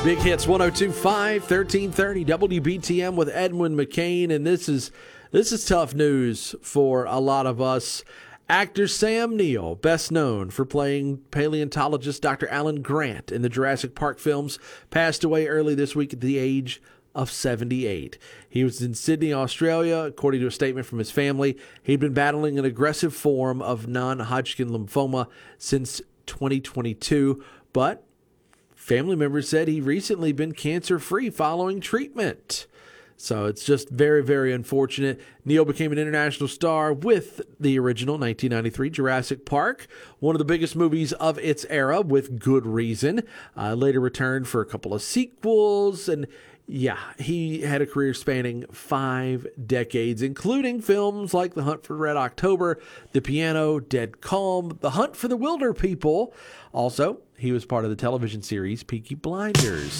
Big Hits 102.5, 1330 WBTM with Edwin McCain. And this is tough news for a lot of us. Actor Sam Neill, best known for playing paleontologist Dr. Alan Grant in the Jurassic Park films, passed away early this week at the age of 78. He was in Sydney, Australia. According to a statement from his family, he'd been battling an aggressive form of non-Hodgkin lymphoma since 2022, but family members said he recently been cancer-free following treatment. So it's just very, very unfortunate. Neill became an international star with the original 1993 Jurassic Park, one of the biggest movies of its era, with good reason. Later returned for a couple of sequels, and yeah, he had a career spanning 5 decades, including films like The Hunt for Red October, The Piano, Dead Calm, The Hunt for the Wilder People. Also, he was part of the television series Peaky Blinders.